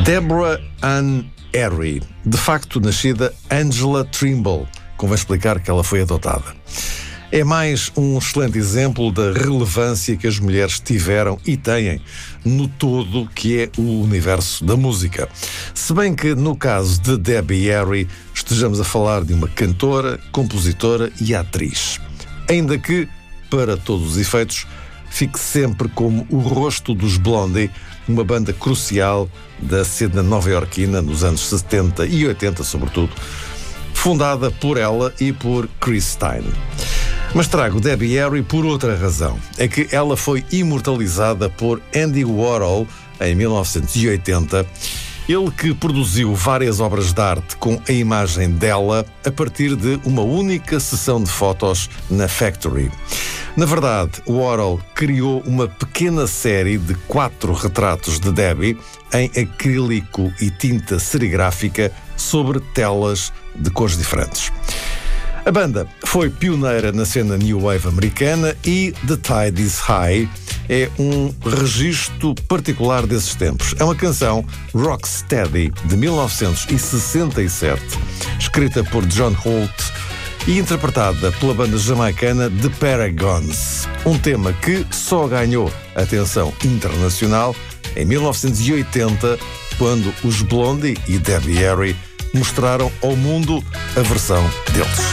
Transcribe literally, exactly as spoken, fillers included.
Deborah Ann Harry, de facto nascida Angela Trimble, convém explicar que ela foi adotada. É mais um excelente exemplo da relevância que as mulheres tiveram e têm no todo que é o universo da música. Se bem que, no caso de Debbie Harry, estejamos a falar de uma cantora, compositora e atriz. Ainda que, para todos os efeitos, fique sempre como o rosto dos Blondie, uma banda crucial da cena nova-iorquina nos anos setenta e oitenta, sobretudo, fundada por ela e por Chris Stein. Mas trago Debbie Harry por outra razão. É que ela foi imortalizada por Andy Warhol em mil novecentos e oitenta, ele que produziu várias obras de arte com a imagem dela a partir de uma única sessão de fotos na Factory. Na verdade, Warhol criou uma pequena série de quatro retratos de Debbie em acrílico e tinta serigráfica sobre telas de cores diferentes. A banda foi pioneira na cena New Wave americana e The Tide is High é um registro particular desses tempos. É uma canção Rocksteady de mil novecentos e sessenta e sete, escrita por John Holt e interpretada pela banda jamaicana The Paragons. Um tema que só ganhou atenção internacional em mil novecentos e oitenta, quando os Blondie e Debbie Harry mostraram ao mundo a versão deles.